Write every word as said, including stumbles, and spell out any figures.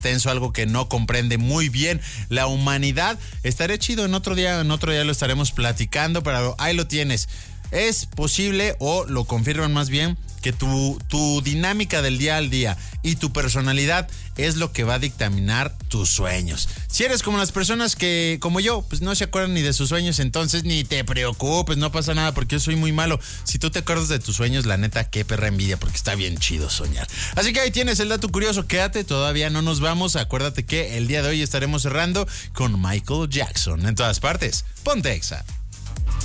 tenso, algo que no comprende muy bien la humanidad. Estaré chido en otro día, en otro día lo estaremos platicando, pero ahí lo tienes. Es posible, o lo confirman más bien, que tu, tu dinámica del día al día y tu personalidad es lo que va a dictaminar tus sueños. Si eres como las personas que, como yo, pues no se acuerdan ni de sus sueños, entonces ni te preocupes, no pasa nada porque yo soy muy malo. Si tú te acuerdas de tus sueños, la neta, qué perra envidia, porque está bien chido soñar. Así que ahí tienes el dato curioso, quédate, todavía no nos vamos. Acuérdate que el día de hoy estaremos cerrando con Michael Jackson. En todas partes, ponte Exa.